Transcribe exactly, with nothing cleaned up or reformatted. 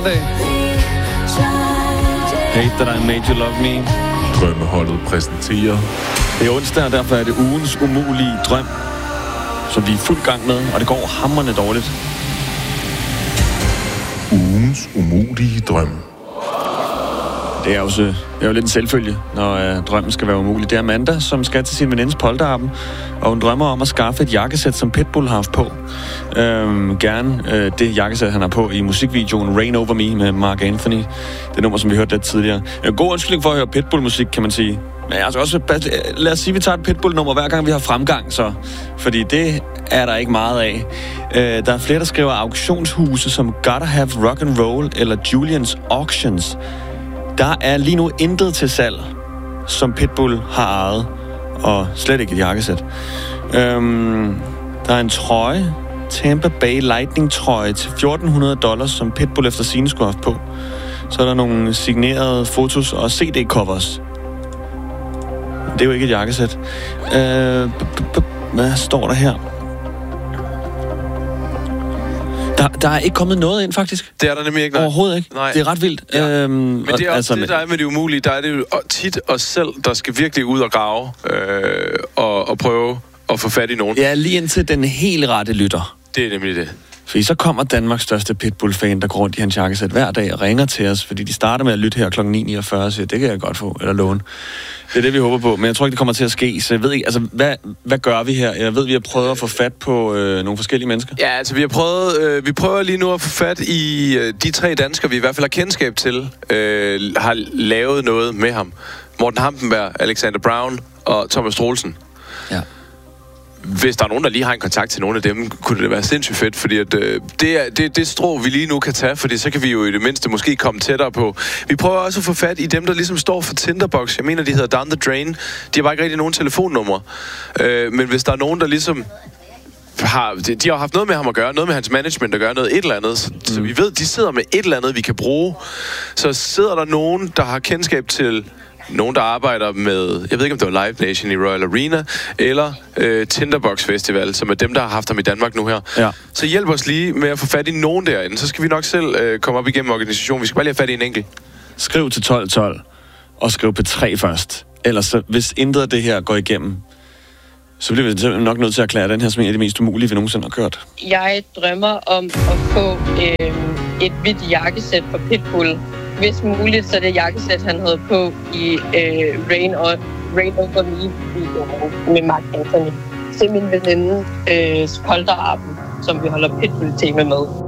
hverdag. Hate that I made you love me. Drømmeholdet præsenterer. Det er onsdag, og derfor er det ugens umulige drøm, som vi er fuld gang med, og det går hamrende dårligt. Ugens umulige drøm. Det er jo, så, det er jo lidt en selvfølge, når øh, drømmen skal være umulig. Det er Amanda, som skal til sin venindes polterappen, og hun drømmer om at skaffe et jakkesæt, som Pitbull har haft på. Øhm, gerne øh, det jakkesæt, han har på i musikvideoen Rain Over Me med Mark Anthony. Det nummer, som vi hørte lidt tidligere. En god undskyldning for at høre Pitbull-musik, kan man sige. Men altså også, lad os sige, at vi tager et Pitbull-nummer hver gang, vi har fremgang, så. Fordi det er der ikke meget af. Øh, der er flere, der skriver auktionshuse, som Gotta Have Rock and Roll eller Julian's Auctions. Der er lige nu intet til salg, som Pitbull har ejet, og slet ikke et jakkesæt. Øhm, der er en trøje, Tampa Bay Lightning-trøje til fjorten hundrede dollars, som Pitbull efter sigende skulle have haft på. Så er der nogle signerede fotos og C D-covers. Det er jo ikke et jakkesæt. Øh, hvad står der her? Der, der er ikke kommet noget ind, faktisk. Det er der nemlig ikke, nej. Overhovedet ikke. Nej. Det er ret vildt. Ja. Øhm, Men det er også altså, det, der er med det umulige. Der er det jo tit os selv, der skal virkelig ud og grave øh, og, og prøve at få fat i nogen. Ja, lige indtil den helt rette lytter. Det er nemlig det. Fordi så kommer Danmarks største Pitbull-fan, der går rundt i hans jakkesæt hver dag og ringer til os, fordi de starter med at lytte her klokken ni niogfyrre og siger, det kan jeg godt få, eller låne. Det er det, vi håber på, men jeg tror ikke, det kommer til at ske. Så jeg ved ikke, altså, hvad, hvad gør vi her? Jeg ved, vi har prøvet at få fat på øh, nogle forskellige mennesker. Ja, altså, vi har prøvet, øh, vi prøver lige nu at få fat i øh, de tre danskere, vi i hvert fald har kendskab til, øh, har lavet noget med ham. Morten Hampenberg, Alexander Brown og Thomas Troelsen. Ja. Hvis der er nogen, der lige har en kontakt til nogle af dem, kunne det være sindssygt fedt, fordi at, øh, det er det, det strå, vi lige nu kan tage, fordi så kan vi jo i det mindste måske komme tættere på. Vi prøver også at få fat i dem, der ligesom står for Tinderbox. Jeg mener, de hedder Down the Drain. De har bare ikke rigtig nogen telefonnumre. Øh, men hvis der er nogen, der ligesom har... De, de har haft noget med ham at gøre, noget med hans management at gøre, noget et eller andet. Så, mm. så vi ved, de sidder med et eller andet, vi kan bruge. Så sidder der nogen, der har kendskab til... Nogen, der arbejder med, jeg ved ikke, om det var Live Nation i Royal Arena, eller øh, Tinderbox Festival, som er dem, der har haft ham i Danmark nu her. Ja. Så hjælp os lige med at få fat i nogen derinde, så skal vi nok selv øh, komme op igennem organisationen. Vi skal bare lige have fat i en enkelt. Skriv til tolv tolv, og skriv P tre først. Ellers, så, hvis intet af det her går igennem, så bliver vi nok nødt til at erklære den her som en af de mest umulige, vi nogensinde har kørt. Jeg drømmer om at få øh, et hvidt jakkesæt fra Pitbull. Hvis muligt, så det jakkesæt, han havde på i øh, Rain, og, Rain Over Me med Mark Anthony. Til min veninde øh, polterappen, som vi holder Pitbull-tema med.